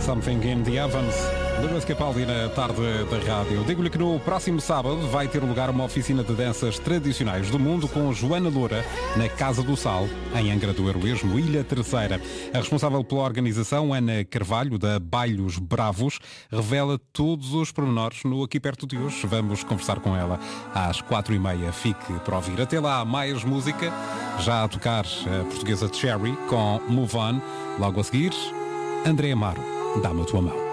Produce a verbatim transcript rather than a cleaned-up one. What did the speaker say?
Something in the Ovens. Luís Capaldi na tarde da rádio. Digo-lhe que no próximo sábado vai ter lugar uma oficina de danças tradicionais do mundo com Joana Loura na Casa do Sal, em Angra do Heroísmo, Ilha Terceira. A responsável pela organização, Ana Carvalho, da Bailhos Bravos, revela todos os pormenores no Aqui Perto de hoje. Vamos conversar com ela às quatro e meia. Fique para ouvir. Até lá, mais música. Já a tocar a portuguesa Cherry com Move On. Logo a seguir, André Amaro, dá-me a tua mão.